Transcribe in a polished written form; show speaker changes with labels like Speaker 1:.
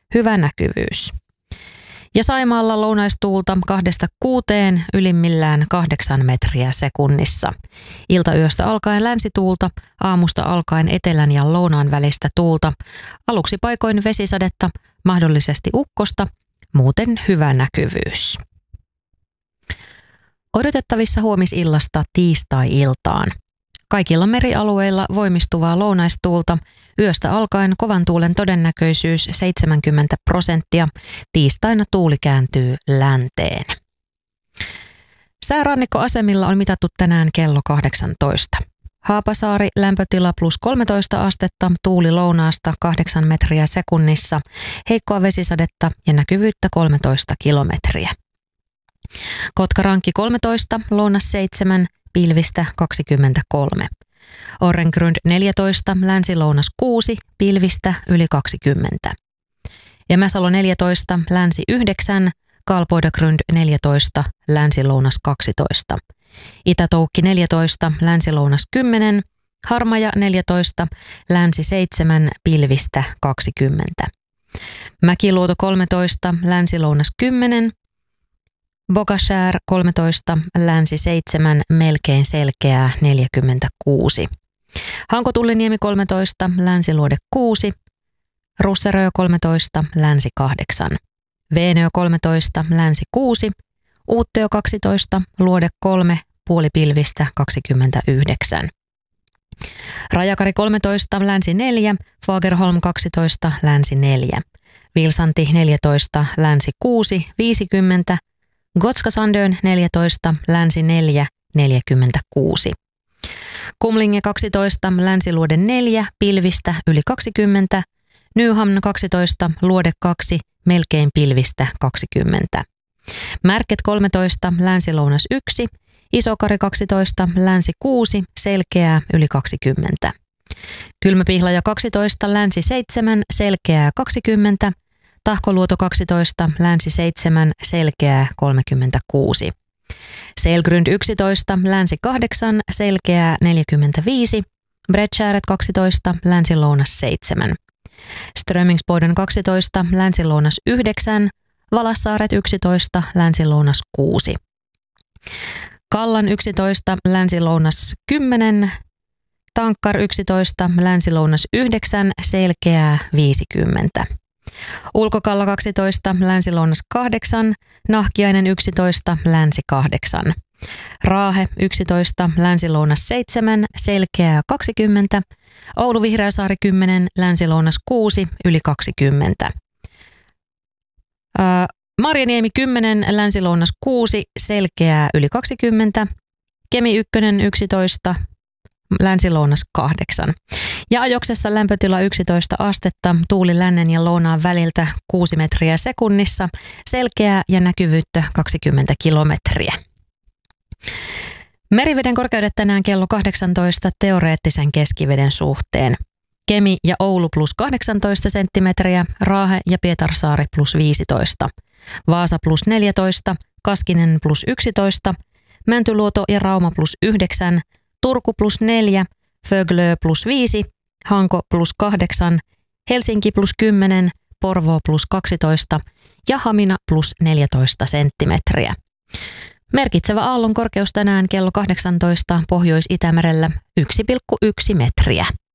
Speaker 1: hyvä näkyvyys. Ja Saimaalla lounaistuulta 2–6, ylimmillään 8 metriä sekunnissa. Iltayöstä alkaen länsituulta, aamusta alkaen etelän ja lounaan välistä tuulta. Aluksi paikoin vesisadetta, mahdollisesti ukkosta, muuten hyvä näkyvyys. Odotettavissa huomisillasta tiistai-iltaan. Kaikilla merialueilla voimistuvaa lounaistuulta, yöstä alkaen kovan tuulen todennäköisyys 70%, tiistaina tuuli kääntyy länteen. Säärannikkoasemilla on mitattu tänään kello 18. Haapasaari lämpötila +13 astetta, tuuli lounaasta 8 metriä sekunnissa, heikkoa vesisadetta ja näkyvyyttä 13 kilometriä. Kotkarankki 13, lounas 7, pilvistä 23. Orrengrund 14, länsi-lounas 6, pilvistä yli 20. Jämäsalo 14, länsi 9, Kalpoidagrund 14, länsi-lounas 12. Itätoukki 14, länsi-lounas 10, Harmaja 14, länsi 7, pilvistä 20. Mäkiluoto 13, länsi-lounas 10, Bogaskär 13, länsi 7, melkein selkeää 46. Hankotulliniemi 13, länsiluode 6, Russerö 13, länsi 8. Veenö 13, länsi 6, Uuttöö 12, luode 3, puolipilvistä 29. Rajakari 13, länsi 4, Fagerholm 12, länsi 4. Vilsanti 14, länsi 6, 50. Gotska-Sandön 14, länsi 4, 46. Kumlinge 12, länsiluode 4, pilvistä yli 20. Nyhamn 12, luode 2, melkein pilvistä 20. Märket 13, länsi-lounas 1, Isokari 12, länsi 6, selkeää yli 20. Kylmäpihlaja 12, länsi 7, selkeää 20. Tahkoluoto 12, länsi 7, selkeää 36. Selgrund 11, länsi 8, selkeää 45. Bredskääret 12, länsi-lounas 7. Strömingsboden 12, länsi-lounas 9. Valassaaret 11, länsi-lounas 6. Kallan 11, länsi-lounas 10. Tankkar 11, länsi-lounas 9, selkeää 50. Ulkokalla 12, länsi-lounas 8, Nahkiainen 11, länsi 8. Raahe 11, länsi-lounas 7, selkeää 20. Oulu Vihreäsaari 10, länsi-lounas 6, yli 20. Marjaniemi 10, länsi-lounas 6, selkeää yli 20. Kemi 1, 11, länsi-lounas 8. Ja Ajoksessa lämpötila 11 astetta, tuuli lännen ja lounaan väliltä 6 metriä sekunnissa, selkeää ja näkyvyyttä 20 kilometriä. Meriveden korkeudet tänään kello 18 teoreettisen keskiveden suhteen. Kemi ja Oulu +18 senttimetriä, Raahe ja Pietarsaari +15. Vaasa +14, Kaskinen +11, Mäntyluoto ja Rauma +9, Turku +4, Föglö +5, Hanko +8, Helsinki +10, Porvoo +12 ja Hamina +14 senttimetriä. Merkitsevä aallon korkeus tänään kello 18 Pohjois-Itämerellä 1,1 metriä.